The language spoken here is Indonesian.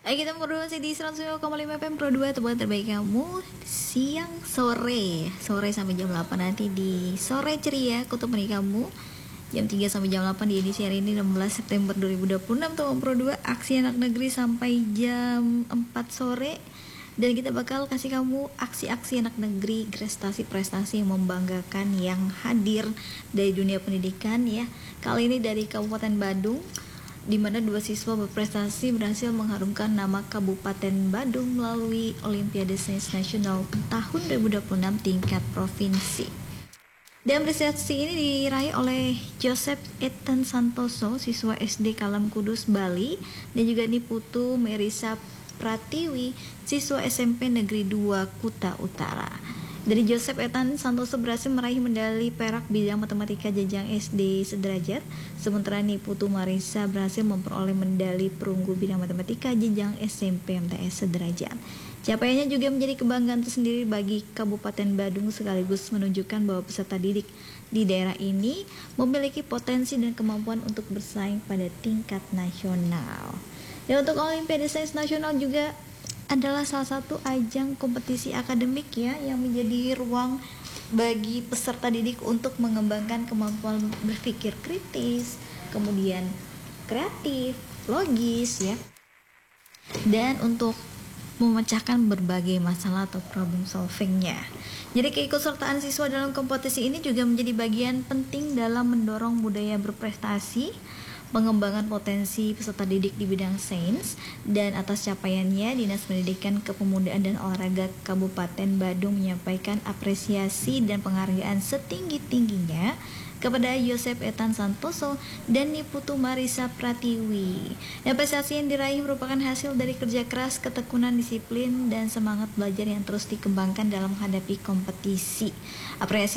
Ayo kita berdua sih di 105,5 FM Pro 2, teman terbaik kamu siang sore sampai jam 8, nanti di sore ceria aku temani kamu jam 3 sampai jam 8 di edisi hari ini 16 September 2026 teman Pro 2, aksi anak negeri sampai jam 4 sore. Dan kita bakal kasih kamu aksi-aksi anak negeri, prestasi-prestasi yang membanggakan yang hadir dari dunia pendidikan ya. Kali ini dari Kabupaten Badung, di mana 2 siswa berprestasi berhasil mengharumkan nama Kabupaten Badung melalui Olimpiade Sains Nasional tahun 2026 tingkat provinsi. Dan prestasi ini diraih oleh Joseph Ethan Santoso, siswa SD Kalam Kudus, Bali, dan juga Niputu Merisa Pratiwi, siswa SMP Negeri 2 Kuta Utara. Dari Joseph Ethan Santoso berhasil meraih medali perak bidang matematika jenjang SD sederajat, sementara Niputu Marisa berhasil memperoleh medali perunggu bidang matematika jenjang SMP MTS sederajat. Capaiannya juga menjadi kebanggaan tersendiri bagi Kabupaten Badung, sekaligus menunjukkan bahwa peserta didik di daerah ini memiliki potensi dan kemampuan untuk bersaing pada tingkat nasional. Dan untuk Olimpiade Sains Nasional juga adalah salah satu ajang kompetisi akademik ya, yang menjadi ruang bagi peserta didik untuk mengembangkan kemampuan berpikir kritis, kemudian kreatif, logis ya, dan untuk memecahkan berbagai masalah atau problem solvingnya. Jadi keikutsertaan siswa dalam kompetisi ini juga menjadi bagian penting dalam mendorong budaya berprestasi, pengembangan potensi peserta didik di bidang sains, dan atas capaiannya Dinas Pendidikan, Kepemudaan dan Olahraga Kabupaten Badung menyampaikan apresiasi dan penghargaan setinggi-tingginya kepada Joseph Ethan Santoso dan Niputu Marisa Pratiwi. Dan prestasi yang diraih merupakan hasil dari kerja keras, ketekunan, disiplin, dan semangat belajar yang terus dikembangkan dalam menghadapi kompetisi. Apresiasi